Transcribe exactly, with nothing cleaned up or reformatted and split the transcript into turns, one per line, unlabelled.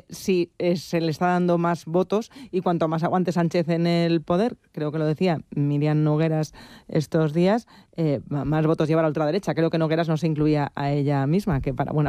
si eh, se le está dando más votos y cuanto más aguante Sánchez en el poder, creo que lo decía Miriam Nogueras estos días, eh, más votos lleva la ultraderecha. Creo que Nogueras no se incluía a ella misma, que para buena